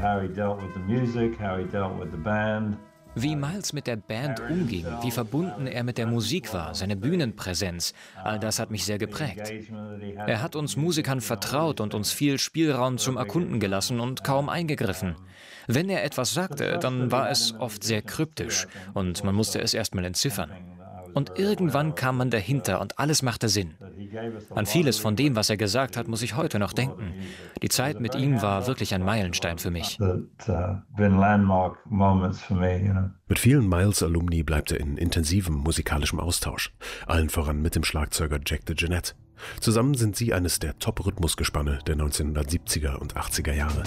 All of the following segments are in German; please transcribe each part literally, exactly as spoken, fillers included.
Wie Miles mit der Band umging, wie verbunden er mit der Musik war, seine Bühnenpräsenz, all das hat mich sehr geprägt. Er hat uns Musikern vertraut und uns viel Spielraum zum Erkunden gelassen und kaum eingegriffen. Wenn er etwas sagte, dann war es oft sehr kryptisch und man musste es erstmal entziffern. Und irgendwann kam man dahinter und alles machte Sinn. An vieles von dem, was er gesagt hat, muss ich heute noch denken. Die Zeit mit ihm war wirklich ein Meilenstein für mich. Mit vielen Miles-Alumni bleibt er in intensivem musikalischem Austausch. Allen voran mit dem Schlagzeuger Jack DeJohnette. Zusammen sind sie eines der Top-Rhythmusgespanne der neunzehnhundertsiebziger und achtziger Jahre.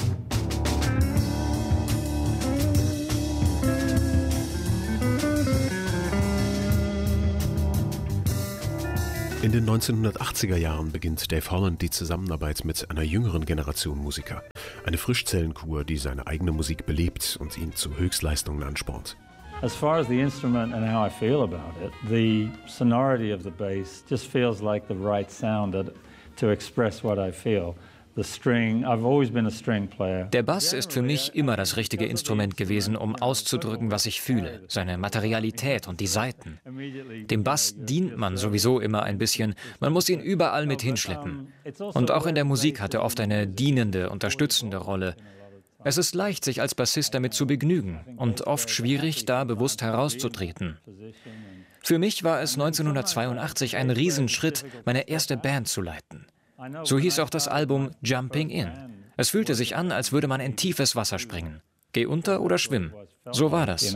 In den neunzehnhundertachtziger Jahren beginnt Dave Holland die Zusammenarbeit mit einer jüngeren Generation Musiker. Eine Frischzellenkur, die seine eigene Musik belebt und ihn zu Höchstleistungen anspornt. As far as the instrument and how I feel about it, the sonority of the bass just feels like the right sound to express what I feel. The string, I've always been a string player. Der Bass ist für mich immer das richtige Instrument gewesen, um auszudrücken, was ich fühle, seine Materialität und die Saiten. Dem Bass dient man sowieso immer ein bisschen, man muss ihn überall mit hinschleppen. Und auch in der Musik hat er oft eine dienende, unterstützende Rolle. Es ist leicht, sich als Bassist damit zu begnügen und oft schwierig, da bewusst herauszutreten. Für mich war es neunzehnhundertzweiundachtzig ein Riesenschritt, meine erste Band zu leiten. So hieß auch das Album Jumping In. Es fühlte sich an, als würde man in tiefes Wasser springen. Geh unter oder schwimm. So war das.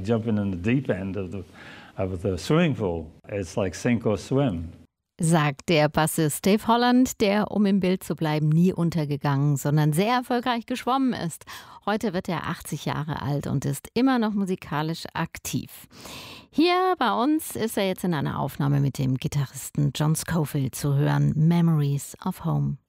Sagt der Bassist Dave Holland, der, um im Bild zu bleiben, nie untergegangen, sondern sehr erfolgreich geschwommen ist. Heute wird er achtzig Jahre alt und ist immer noch musikalisch aktiv. Hier bei uns ist er jetzt in einer Aufnahme mit dem Gitarristen John Scofield zu hören, Memories of Home.